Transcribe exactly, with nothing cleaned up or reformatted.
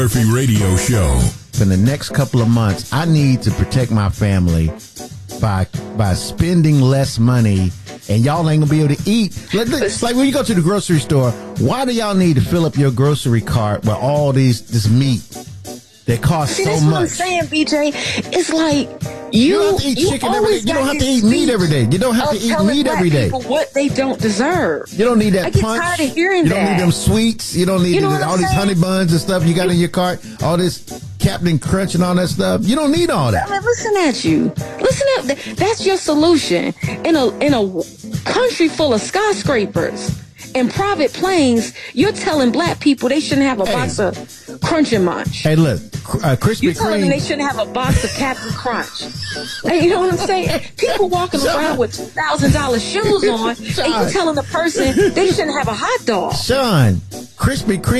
Murphy Radio Show. In the next couple of months, I need to protect my family by by spending less money, and y'all ain't gonna be able to eat. Like, like when you go to the grocery store, why do y'all need to fill up your grocery cart with all these this meat that costs See, so that's much? what I'm saying, B J. It's like you, you don't have to eat you chicken every day. You don't have to eat meat every day. You don't have to eat meat every day. People what they don't deserve. You don't need that I get punch. tired of hearing you don't that. need them sweets. You don't need You know the, what I'm all these saying? honey buns and stuff you got in your cart. All this Captain Crunch and all that stuff. You don't need all that. I mean, listen at you. Listen at that's your solution in a in a country full of skyscrapers and private planes. You're telling black people they shouldn't have a Hey. box of Crunch and Munch. Hey, look, uh, Krispy You're telling them they Kreme. shouldn't have a box of Captain Crunch. Hey, you know what I'm saying? People walking around with two thousand dollars shoes on, and you telling the person they shouldn't have a hot dog. Sean, Krispy Kreme